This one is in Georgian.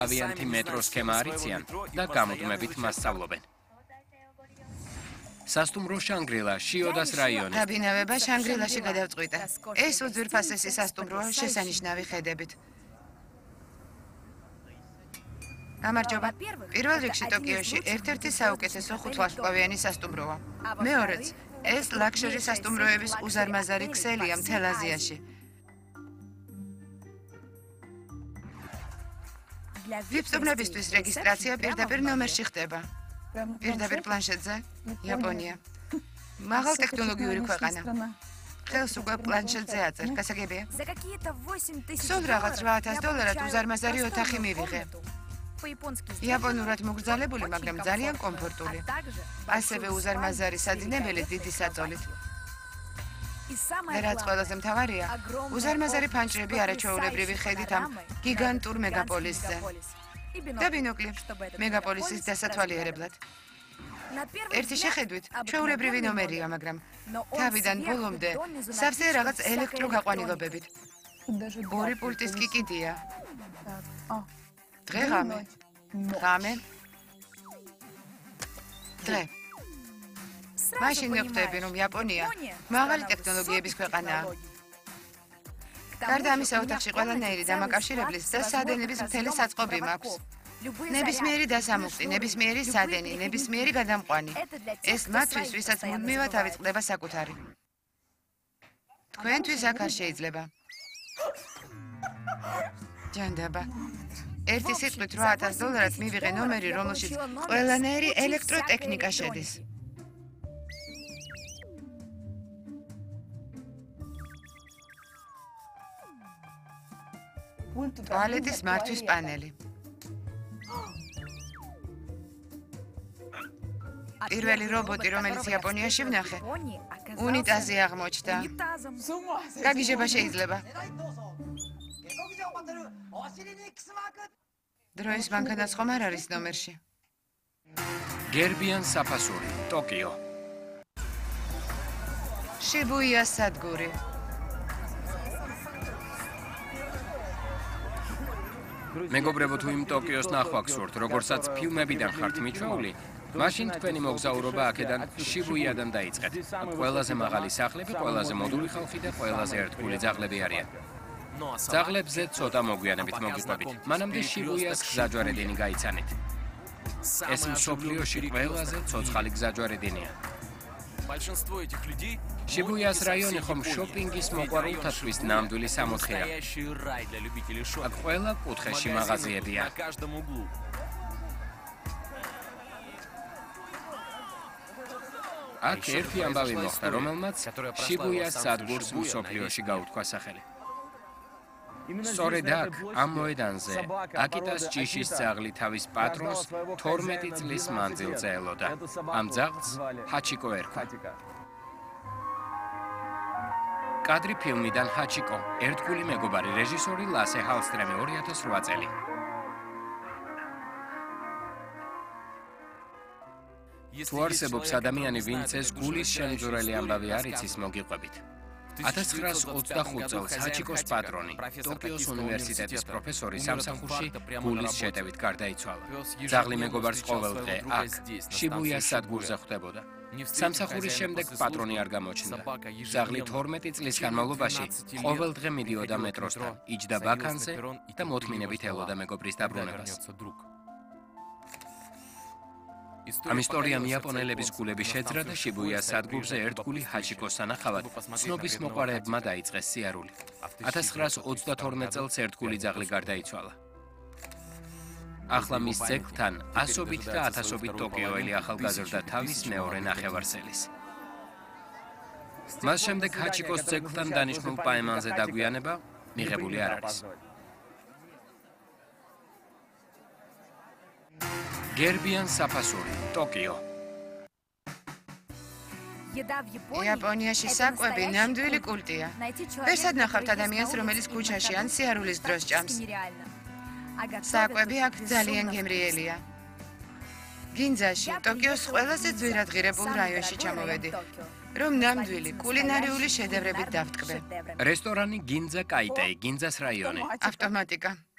ავიანთი მეტროს სქემა არიციან და გამუდმებით მასწავლობენ. სასტუმრო შანგრილა, შიოდას რაიონი. დაბინავება შანგრილაში გადავწყვიტა. ეს უძვირფასესი სასტუმროა შესანიშნავი ხედებით. გამარჯობა. პირველ რიგში ტოკიოში ერთ-ერთი საუკეთესო ხუთვარსკვლავიანი სასტუმროა. მეორეც, ეს ლაქშერი სასტუმროების უზარმაზარი ქსელია მთელ აზიაში. ვიპსტუმრებისთვის რეგისტრაცია პირდაპირ ნომერში ხდება. პირდაპირ პლანშეტზე, იაპონია. მაღალ ტექნოლოგიური ქვეყანა. ხელს უკვე პლანშეტზე აწერ, გასაგებია? სულ რაღაც $8,000 უზარმაზარი ოთახი მივიღე. იაპონურად მოგრძალებული, მაგრამ ძალიან კომფორტული. ასევე უზარმაზარი საძინებელი დიდი საწოლით. რაც ყველაზე მთავარია, უზარმაზარი ფანჯრები არაჩვეულებრივი ხედით ამ გიგანტურ მეგაპოლისზე. და ბინოკლი მეგაპოლისის დასათვალიერებლად. ერთი შეხედვით ჩვეულებრივი ნომერია, მაგრამ თავიდან ბოლომდე სავსე რაღაც ელექტროგაყვანილობებით. ორი პულტის კი კიდია. დღე ღამე. ღამე. დღე. მაშინ ვხვდები, რომ იაპონია მაღალი ტექნოლოგიების ქვეყანაა. გარდა ამისა, ოთახში ყველანაირი დამაკავშირებლის და სადენების მთელი საწყობი მაქვს. ნებისმიერი დასამუხტი, ნებისმიერი სადენი, ნებისმიერი გადამყვანი. ეს მათთვის, ვისაც მუდმივად ავიწყდება საკუთარი. თქვენთვის აქ არ შეიძლება. ჯანდაბა. ერთი სიტყვით $8,000 მივიღე ნომერი, რომელშიც ყველანაირი ელექტროტექნიკა შედის. ტუალეტის მართვის პანელი. პირველი რობოტი, რომელიც იაპონიაში ვნახე, უნიტაზი აღმოჩნდა. გაგიჟება შეიძლება. დროის მანქანაცმო არ არის ნომერში. გერბიან საფასური, ტოკიო. შიბუიას სადგური. მეგობრებო, თუ იმ ტოკიოს ნახვა გსურთ, როგორცაც ფილმებიდან ხართ მიჩვეული, მაშინ თქვენი მოგზაურობა აქედან შიბუიადან დაიწყეთ. ყველაზე მაღალი სახლები, ყველაზე მოდული ხალხი და ყველაზე ერთგული ძაღლები არიან. ძაღლებზე ცოტა მოგვიანებით მოგიყვებით, მანამდე შიბუიას გზაჯვარედინი გაიცანით. ეს მსოფლიოში ყველაზე ცოცხალი გზაჯვარედინია. შიბუიას რაიონი ხომ შოპინგის მოყვარულთათვის ნამდვილი სამოთხეა. აქ ყველა კუთხეში მაღაზიებია. აქ ერთი ამბავი მოხდა, რომელმაც შიბუიას სადგურს მსოფლიოში გაუთქვა სახელი. სწორედ აქ, ამ მოედანზე, აკიტას ჭიშის ძაღლი თავის პატრონს 12 წლის მანძილზე ელოდა. ამ ძაღლს ჰაჩიკო ერქვა. კადრი ფილმიდან ჰაჩიკო, ერთგული მეგობარი, რეჟისორი ლასე ჰალსტრემი 2008 წელი. თუ არსებობს ადამიანი, ვინც ეს გულის შემძვრელი ამბავი არ იცის, მოგიყვებით. 1925 წელს ჰაჩიკოს პატრონი, ტოკიოს უნივერსიტეტის პროფესორი სამსახურში გულის შეტევით გარდაიცვალა. ძაღლი მეგობარს ყოველდღე აქ, შიბუიას სადგურზე ხვდებოდა. სამსახურის შემდეგ პატრონი არ გამოჩნდა. ძაღლი 12 წლის განმავლობაში ყოველდღე მიდიოდა მეტროსთან, იჯდა ბაქანზე და მოთმინებით ელოდა მეგობრის დაბრუნებას. ამ ისტორიამ იაპონელების გულები შეძრა და შიბუიას სადგურზე ერთგული ჰაჩიკოს სანახავად ცნობის მოყვარეებმა დაიწყეს სიარული. 1932 წელს ერთგული ძაღლი გარდაიცვალა. ახლა მის ძეგლთან ასობით და ათასობით ტოკიოელი ახალგაზრდა თავის მეორე ნახევარსელის. მას შემდეგ ჰაჩიკოს ძეგლთან დანიშნულ პაემანზე დაგვიანება მიღებული არ არის. გერბიან საფასური, ტოკიო. იაპონიაში საკვები ნამდვილი კულტია. ვერსად ნახავთ ადამიანს, რომელიც ქუჩაში ან სიარულის დროს ჭამს. საკვები აქ ძალიან გემრიელია. გინძაში, ტოკიოს ყველაზე ძვირადღირებულ რაიონში ჩამოვედი, რომ ნამდვილი კულინარიული შედევრებით დავტკბე. რესტორანი გინძა კაიტეი, გინძას რაიონი. ავტომატიკა.